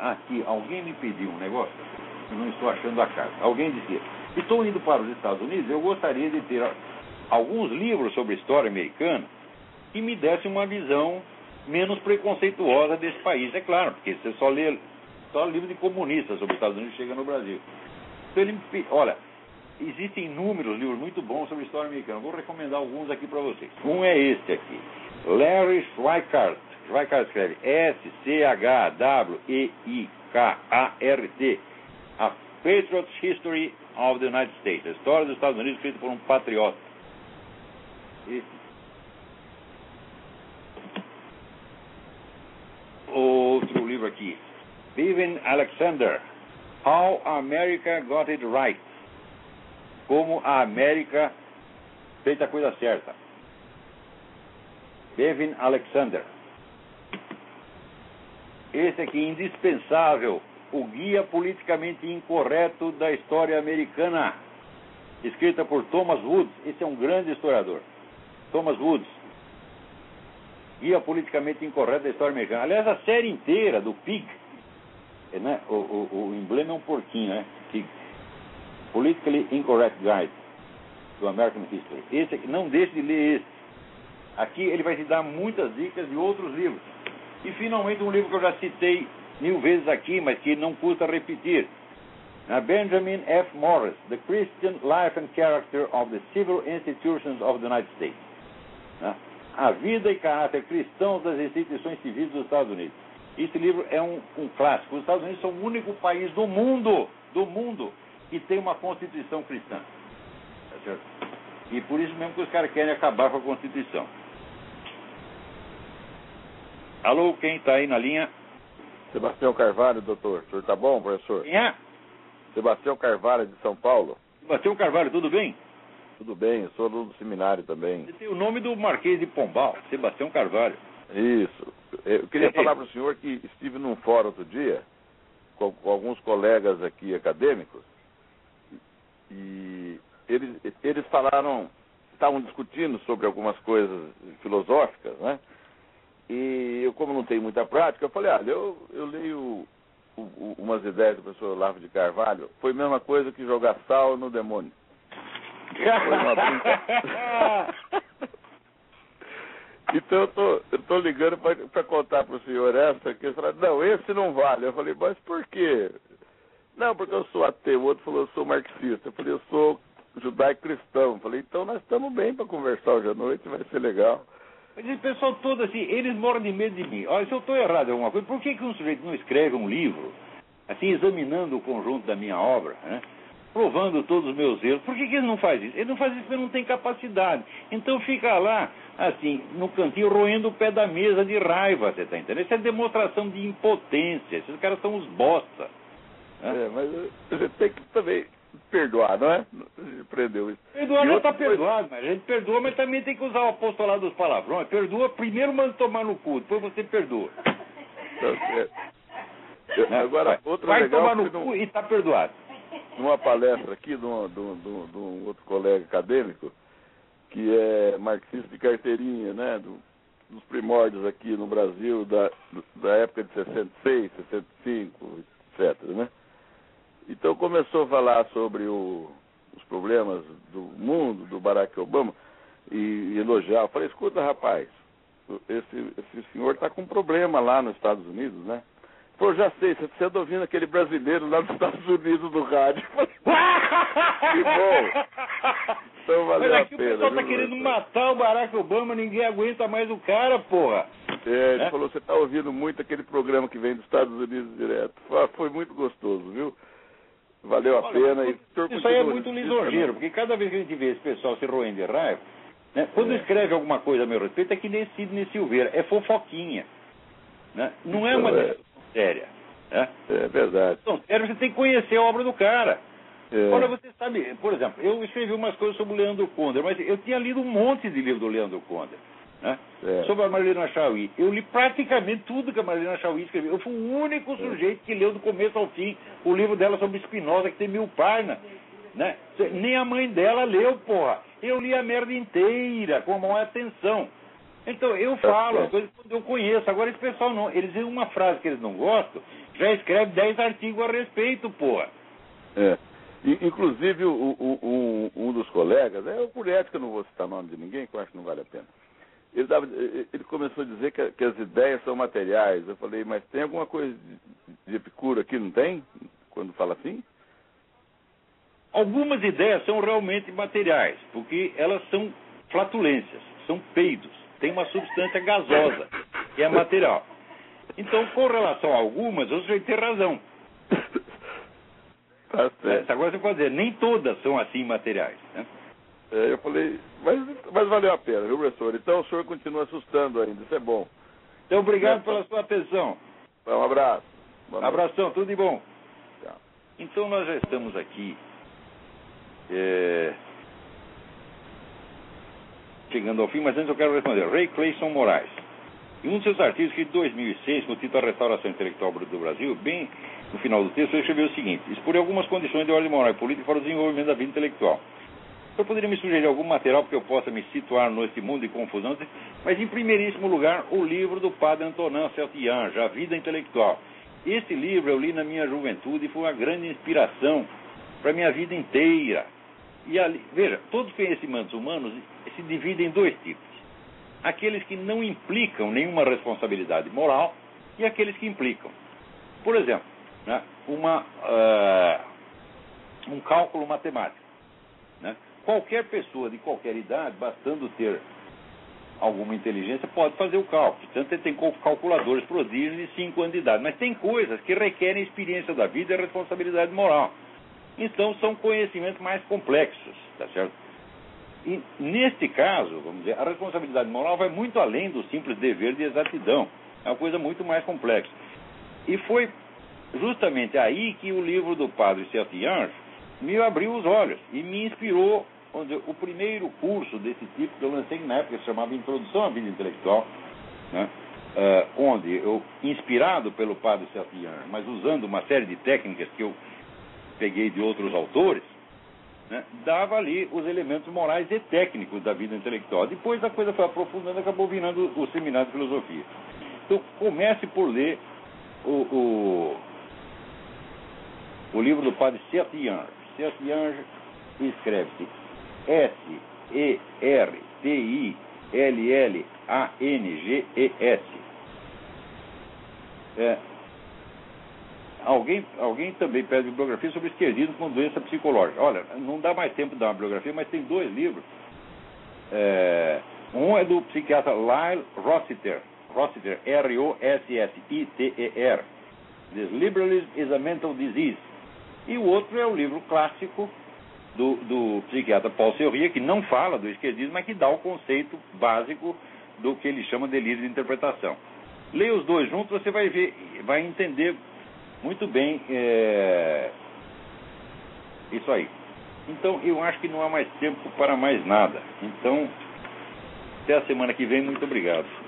Aqui, alguém me pediu um negócio, eu não estou achando a carta. Alguém dizia, estou indo para os Estados Unidos, eu gostaria de ter alguns livros sobre história americana que me dessem uma visão menos preconceituosa desse país. É claro, porque você só lê livro de comunistas sobre os Estados Unidos chega no Brasil. Então ele me... Olha, existem inúmeros livros muito bons sobre história americana. Vou recomendar alguns aqui para vocês. Um é este aqui. Larry Schweikart. Schweikart escreve S-C-H-W-E-I-K-A-R-T. A Patriot's History of the United States. A história dos Estados Unidos escrita por um patriota. Outro livro aqui. Vivian Alexander. How America Got It Right. Como a América fez a coisa certa. Vivian Alexander. Esse aqui, indispensável. O Guia Politicamente Incorreto da História Americana. Escrita por Thomas Woods. Esse é um grande historiador. Thomas Woods. Guia Politicamente Incorreto da História Americana. Aliás, a série inteira do Pig, né? O emblema é um porquinho, né? Pig. Politically Incorrect Guide to American History. Esse aqui, não deixe de ler esse. Aqui ele vai te dar muitas dicas de outros livros. E finalmente um livro que eu já citei 1000 vezes aqui, mas que não custa repetir. Benjamin F. Morris, The Christian Life and Character of the Civil Institutions of the United States. A vida e caráter cristãos das instituições civis dos Estados Unidos. Esse livro é um clássico. Os Estados Unidos são o único país do mundo que tem uma Constituição cristã. Tá certo? E por isso mesmo que os caras querem acabar com a Constituição. Alô, quem está aí na linha? Sebastião Carvalho, doutor. O senhor está bom, professor? Quem é? Sebastião Carvalho, de São Paulo. Sebastião Carvalho, tudo bem? Tudo bem, eu sou aluno do seminário também. Você tem o nome do Marquês de Pombal, Sebastião Carvalho. Isso. Eu queria falar para o senhor que estive num fórum outro dia, com alguns colegas aqui acadêmicos, e eles falaram, estavam discutindo sobre algumas coisas filosóficas, né? E eu, como não tenho muita prática, eu falei, olha, eu leio umas ideias do professor Olavo de Carvalho, foi a mesma coisa que jogar sal no demônio. Foi uma brincadeira. Então eu tô ligando para contar para o senhor essa, que ele falou, não, esse não vale. Eu falei, mas por quê? Não, porque eu sou ateu. O outro falou, eu sou marxista. Eu falei, eu sou judaico-cristão. Eu falei, então nós estamos bem para conversar hoje à noite, vai ser legal. Mas esse pessoal todo assim, eles moram de medo de mim. Olha, se eu estou errado em alguma coisa, por que um sujeito não escreve um livro, assim, examinando o conjunto da minha obra, né? Provando todos os meus erros? Por que ele não faz isso? Ele não faz isso porque não tem capacidade. Então fica lá, assim, no cantinho, roendo o pé da mesa de raiva, você está entendendo? Isso é demonstração de impotência. Esses caras são os bosta. Né? Mas a gente tem que também perdoar, não é? A gente aprendeu isso. Perdoar já está perdoado, mas a gente perdoa, mas também tem que usar o apostolado dos palavrões. Perdoa, primeiro manda tomar no cu, depois você perdoa. Agora, outra vai legal, tomar no cu e está perdoado. Numa palestra aqui de um outro colega acadêmico, que é marxista de carteirinha, né, dos primórdios aqui no Brasil, da época de 66, 65, etc., né? Então começou a falar sobre os problemas do mundo, do Barack Obama, e elogiar. Eu falei, escuta, rapaz, esse senhor está com um problema lá nos Estados Unidos, né? Pô, já sei, você anda ouvindo aquele brasileiro lá nos Estados Unidos no rádio. Que bom! Então valeu Mas aqui a pena. O pessoal está querendo matar o Barack Obama, ninguém aguenta mais o cara, porra. Ele falou, você está ouvindo muito aquele programa que vem dos Estados Unidos direto. Foi muito gostoso, viu? Valeu a pena. Isso aí é muito lisonjeiro, porque cada vez que a gente vê esse pessoal se roendo de raiva, né, quando escreve alguma coisa a meu respeito, é que nem Sidney Silveira, é fofoquinha. Né? Não é uma discussão séria. Né? É verdade. Então, você tem que conhecer a obra do cara. Olha, você sabe, por exemplo, eu escrevi umas coisas sobre o Leandro Konder, mas eu tinha lido um monte de livro do Leandro Konder, né? Sobre a Marilena Chauí. Eu li praticamente tudo que a Marilena Chauí escreveu. Eu fui o único sujeito que leu do começo ao fim o livro dela sobre Spinoza, que tem 1000 páginas. Né? Nem a mãe dela leu, porra. Eu li a merda inteira, com a maior atenção. Então, eu falo as coisas quando eu conheço. Agora, esse pessoal não. Eles têm uma frase que eles não gostam, Já escreve 10 artigos a respeito, porra. Inclusive, um dos colegas, por ética, não vou citar nome de ninguém, que eu acho que não vale a pena. Ele começou a dizer que as ideias são materiais. Eu falei, mas tem alguma coisa de Epicuro aqui, não tem? Quando fala assim? Algumas ideias são realmente materiais, porque elas são flatulências, são peidos, tem uma substância gasosa, que é material. Então, com relação a algumas, eu sei ter razão. Tá certo. Agora você pode dizer, nem todas são assim materiais, né? Eu falei, mas valeu a pena, viu, professor? Então o senhor continua assustando ainda, isso é bom. Então, obrigado pela sua atenção. Um abraço. Abração, tudo de bom. Tchau. Então, nós já estamos aqui chegando ao fim, mas antes eu quero responder. Ray Clayson Moraes. Em um de seus artigos, que em 2006, com o título A Restauração Intelectual do Brasil, bem no final do texto, ele escreveu o seguinte: expor algumas condições de ordem moral e política para o desenvolvimento da vida intelectual. Eu poderia me sugerir algum material para que eu possa me situar neste mundo de confusão, mas em primeiríssimo lugar, o livro do padre Antonin Saint-Ange, A Vida Intelectual. Esse livro eu li na minha juventude e foi uma grande inspiração para a minha vida inteira. E ali, veja, todos os conhecimentos humanos se dividem em dois tipos. Aqueles que não implicam nenhuma responsabilidade moral e aqueles que implicam. Por exemplo, né, um cálculo matemático. Né? Qualquer pessoa de qualquer idade, bastando ter alguma inteligência, pode fazer o cálculo. Portanto, tem calculadores prodígios de 5 anos de idade. Mas tem coisas que requerem experiência da vida e responsabilidade moral. Então, são conhecimentos mais complexos, tá certo? E, neste caso, vamos dizer, a responsabilidade moral vai muito além do simples dever de exatidão. É uma coisa muito mais complexa. E foi justamente aí que o livro do padre Saint-Ange me abriu os olhos e me inspirou. O primeiro curso desse tipo que eu lancei na época se chamava Introdução à Vida Intelectual, né? Onde eu, inspirado pelo padre Saint-Ange, mas usando uma série de técnicas que eu peguei de outros autores, né, dava ali os elementos morais e técnicos da vida intelectual. Depois a coisa foi aprofundando e acabou virando o seminário de filosofia. Então, comece por ler o livro do padre Saint-Ange. Saint-Ange escreve-se S-E-R-T-I-L-L-A-N-G-E-S. Alguém também pede bibliografia sobre esquerdismo com doença psicológica. Olha, não dá mais tempo de dar uma bibliografia, mas tem 2 livros. Um é do psiquiatra Lyle Rossiter, R-O-S-S-I-T-E-R, This Liberalism is a Mental Disease. E o outro é o livro clássico do psiquiatra Paul Sérurier, que não fala do esquerdismo, mas que dá o conceito básico do que ele chama de delírio de interpretação. Leia os 2 juntos, você vai ver, vai entender muito bem isso aí. Então, eu acho que não há mais tempo para mais nada. Então, até a semana que vem. Muito obrigado.